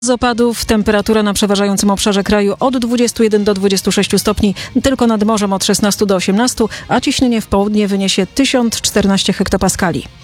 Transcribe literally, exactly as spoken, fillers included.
Z opadów temperatura na przeważającym obszarze kraju od dwudziestu jeden do dwudziestu sześciu stopni, tylko nad morzem od szesnastu do osiemnastu, a ciśnienie w południe wyniesie tysiąc czternaście hektopaskali.